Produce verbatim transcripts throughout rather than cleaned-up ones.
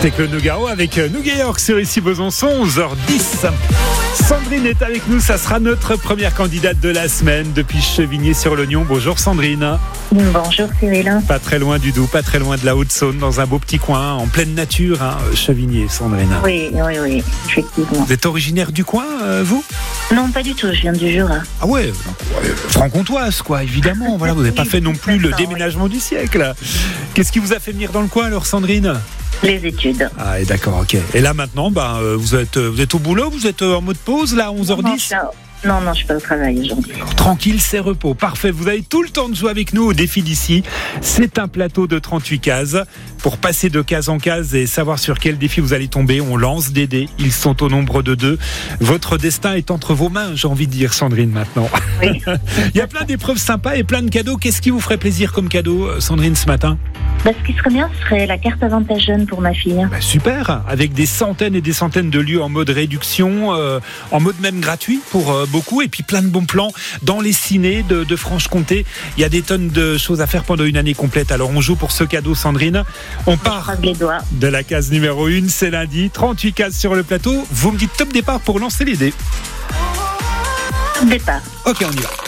C'est Claude Nougaro avec Nougat York sur ici Besançon, onze heures dix. Sandrine est avec nous, ça sera notre première candidate de la semaine depuis Chevigné-sur-Lognon. Bonjour Sandrine. Bonjour Cyril. Pas très loin du Doubs, pas très loin de la Haute-Saône, dans un beau petit coin, en pleine nature, hein, Chevigné, Sandrine. Oui, oui, oui, effectivement. Vous êtes originaire du coin, euh, vous ? Non, pas du tout, je viens du Jura. Ah ouais, euh, franc-comtoise quoi, évidemment. Voilà, vous n'avez pas fait non plus le déménagement du siècle. Qu'est-ce qui vous a fait venir dans le coin alors, Sandrine ? Les études. Ah, d'accord, ok. Et là maintenant, bah, vous êtes, vous êtes au boulot, vous êtes en mode pause là, à onze heures dix ? Non, non, non, je suis pas au travail aujourd'hui. Alors, tranquille, c'est repos. Parfait, vous avez tout le temps de jouer avec nous au défi d'ici. C'est un plateau de trente-huit cases. Pour passer de case en case et savoir sur quel défi vous allez tomber, on lance des dés. Ils sont au nombre de deux. Votre destin est entre vos mains, j'ai envie de dire, Sandrine, maintenant. Oui. Il y a plein d'épreuves sympas et plein de cadeaux. Qu'est-ce qui vous ferait plaisir comme cadeau, Sandrine, ce matin ? Bah, ce qui serait bien, ce serait la carte avantage jeune pour ma fille. Bah, super, avec des centaines et des centaines de lieux en mode réduction, euh, en mode même gratuit pour euh, beaucoup, et puis plein de bons plans dans les cinés de, de Franche-Comté. Il y a des tonnes de choses à faire pendant une année complète. Alors on joue pour ce cadeau, Sandrine. On part de la case numéro un, c'est lundi. trente-huit cases sur le plateau. Vous me dites top départ pour lancer les dés. Top départ. Ok, on y va.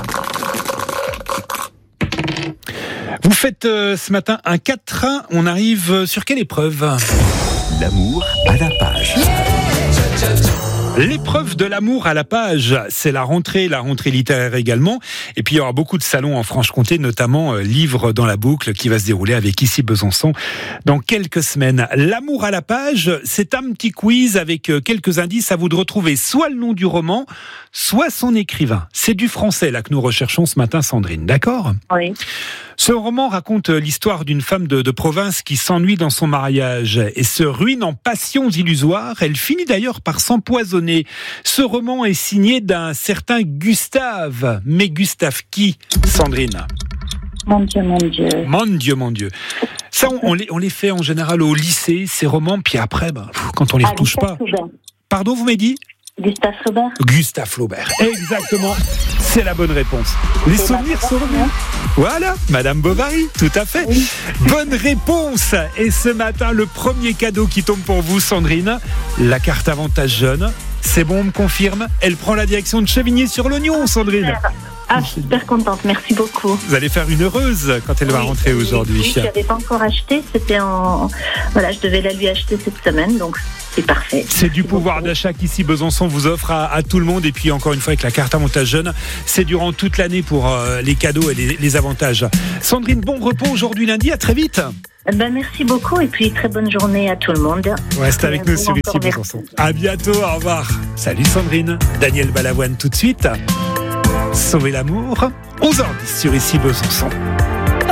Vous faites euh, ce matin un quatre un. On arrive sur quelle épreuve ? L'amour à la page. L'épreuve de l'amour à la page, c'est la rentrée, la rentrée littéraire également. Et puis il y aura beaucoup de salons en Franche-Comté, notamment euh, Livre dans la boucle, qui va se dérouler avec ici Besançon dans quelques semaines. L'amour à la page, c'est un petit quiz avec euh, quelques indices à vous de retrouver soit le nom du roman, soit son écrivain. C'est du français là que nous recherchons ce matin, Sandrine, d'accord ? Oui. Ce roman raconte l'histoire d'une femme de, de province qui s'ennuie dans son mariage et se ruine en passions illusoires. Elle finit d'ailleurs par s'empoisonner. Ce roman est signé d'un certain Gustave. Mais Gustave qui, Sandrine ? Mon Dieu, mon Dieu. Mon Dieu, mon Dieu. Ça, on, on, les, on les fait en général au lycée, ces romans, puis après, ben, quand on les ah, retouche pas... Flaubert. Pardon, vous m'avez dit ? Gustave Flaubert. Gustave Flaubert, exactement. C'est la bonne réponse. Les C'est souvenirs sont revenus. Voilà, Madame Bovary, tout à fait. Oui. Bonne réponse. Et ce matin, le premier cadeau qui tombe pour vous, Sandrine, la carte avantage jeune. C'est bon, on me confirme. Elle prend la direction de Chevigné-sur-Lognon, Sandrine. Ah, je suis super contente, merci beaucoup. Vous allez faire une heureuse quand elle oui, va rentrer aujourd'hui. Oui, je ne l'avais pas encore acheté, c'était en... Voilà, je devais la lui acheter cette semaine, donc c'est parfait. C'est du pouvoir d'achat qu'ici Besançon vous offre à, à tout le monde. Et puis encore une fois avec la carte avantage jeune, c'est durant toute l'année pour euh, les cadeaux et les, les avantages. Sandrine, bon repos aujourd'hui lundi, à très vite. Ben, merci beaucoup et puis très bonne journée à tout le monde. Reste avec nous sur ici Besançon. À bientôt, au revoir. Salut Sandrine. Daniel Balavoine tout de suite. Sauver l'amour, onze heures dix sur ici Besançon.